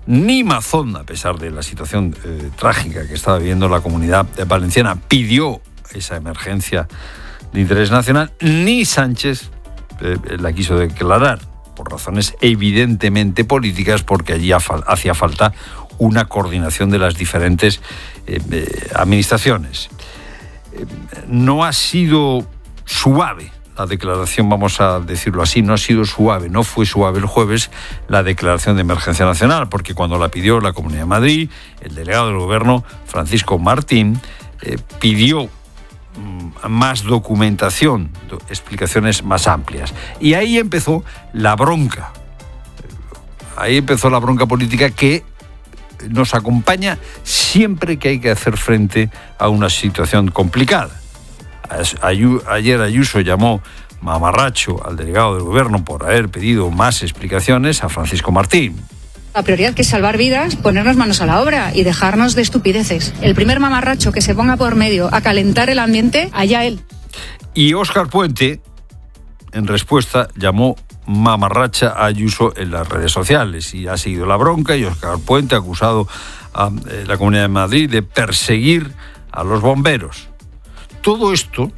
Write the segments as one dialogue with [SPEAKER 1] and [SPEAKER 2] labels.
[SPEAKER 1] ni Mazón, a pesar de la situación trágica que estaba viviendo la comunidad valenciana, pidió esa emergencia de interés nacional, ni Sánchez la quiso declarar, por razones evidentemente políticas, porque allí hacía falta una coordinación de las diferentes administraciones. No ha sido suave la declaración, vamos a decirlo así, no ha sido suave, no fue suave el jueves la declaración de emergencia nacional, porque cuando la pidió la Comunidad de Madrid, el delegado del Gobierno, Francisco Martín, pidió más documentación, explicaciones más amplias. Y ahí empezó la bronca. Ahí empezó la bronca política que nos acompaña siempre que hay que hacer frente a una situación complicada. Ayer Ayuso llamó mamarracho al delegado del Gobierno por haber pedido más explicaciones a Francisco Martín.
[SPEAKER 2] La prioridad, que es salvar vidas, ponernos manos a la obra y dejarnos de estupideces. El primer mamarracho que se ponga por medio a calentar el ambiente, allá él.
[SPEAKER 1] Y Óscar Puente, en respuesta, llamó mamarracha a Ayuso en las redes sociales y ha seguido la bronca, y Óscar Puente ha acusado a la Comunidad de Madrid de perseguir a los bomberos. Todo esto,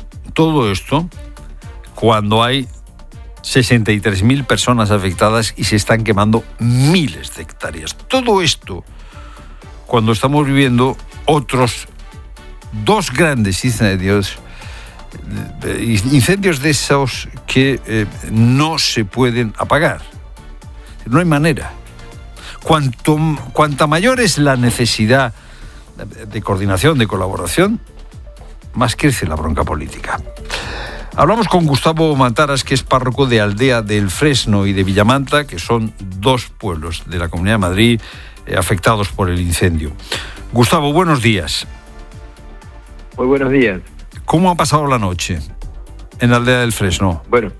[SPEAKER 1] cuando hay 63.000 personas afectadas y se están quemando miles de hectáreas. Todo esto, cuando estamos viviendo otros 2 grandes incendios de esos que no se pueden apagar. No hay manera. Cuanta mayor es la necesidad de coordinación, de colaboración, más crece la bronca política. Hablamos con Gustavo Mataras, que es párroco de Aldea del Fresno y de Villamanta, que son 2 pueblos de la Comunidad de Madrid afectados por el incendio. Gustavo, buenos días.
[SPEAKER 3] Muy buenos días.
[SPEAKER 1] ¿Cómo ha pasado la noche en Aldea del Fresno?
[SPEAKER 3] Bueno,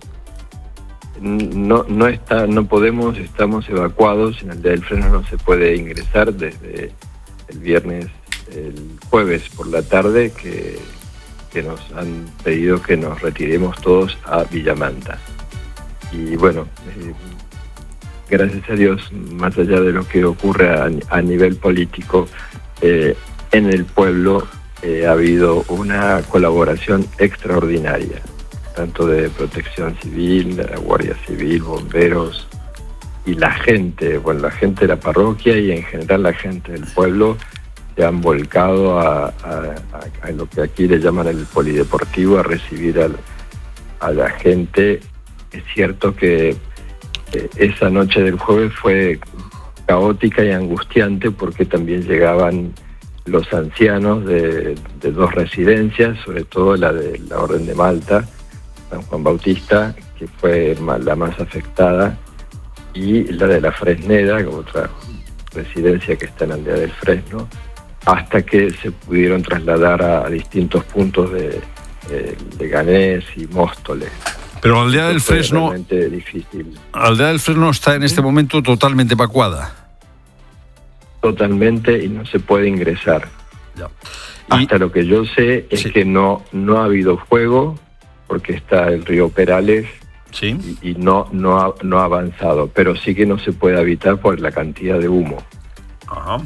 [SPEAKER 3] no podemos, estamos evacuados. En Aldea del Fresno no se puede ingresar desde el jueves por la tarde, que nos han pedido que nos retiremos todos a Villamanta. Y bueno, gracias a Dios, más allá de lo que ocurre a nivel político, en el pueblo ha habido una colaboración extraordinaria, tanto de Protección Civil, de la Guardia Civil, bomberos y la gente de la parroquia y en general la gente del pueblo se han volcado a lo que aquí le llaman el polideportivo, a recibir a la gente. Es cierto que esa noche del jueves fue caótica y angustiante porque también llegaban los ancianos de 2 residencias, sobre todo la de la Orden de Malta, San Juan Bautista, que fue la más afectada, y la de la Fresneda, otra residencia que está en Aldea del Fresno, hasta que se pudieron trasladar a distintos puntos de Leganés y Móstoles.
[SPEAKER 1] Pero Aldea del Fresno,
[SPEAKER 3] difícil.
[SPEAKER 1] Aldea del Fresno está en este momento totalmente evacuada.
[SPEAKER 3] Totalmente, y no se puede ingresar.
[SPEAKER 1] Ya.
[SPEAKER 3] Hasta lo que yo sé es que no ha habido fuego, porque está el río Perales,
[SPEAKER 1] sí,
[SPEAKER 3] y no ha avanzado, pero sí que no se puede habitar por la cantidad de humo.
[SPEAKER 1] Ajá.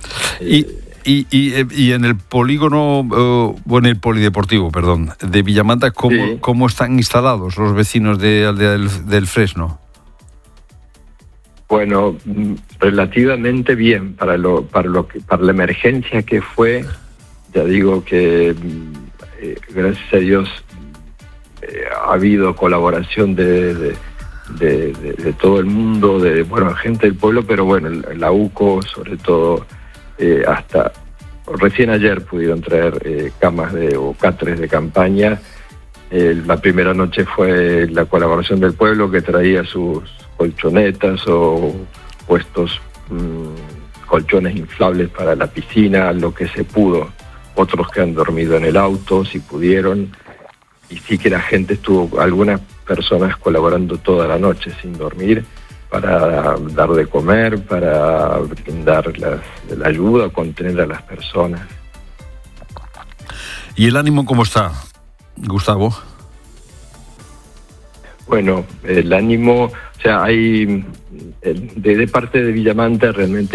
[SPEAKER 1] Y en el polígono, en el polideportivo, perdón, de Villamanta, ¿cómo están instalados los vecinos de Aldea del Fresno?
[SPEAKER 3] Bueno, relativamente bien para la emergencia que fue. Ya digo que gracias a Dios ha habido colaboración de todo el mundo, gente del pueblo, pero bueno, la UCO sobre todo. Hasta recién ayer pudieron traer camas o catres de campaña. La primera noche fue la colaboración del pueblo, que traía sus colchonetas o puestos colchones inflables para la piscina, lo que se pudo. Otros que han dormido en el auto, si pudieron. Y sí que la gente estuvo, algunas personas colaborando toda la noche sin dormir, para dar de comer, para brindar la ayuda, contener a las personas.
[SPEAKER 1] ¿Y el ánimo cómo está, Gustavo?
[SPEAKER 3] Bueno, el ánimo, o sea, hay de parte de Villamanta realmente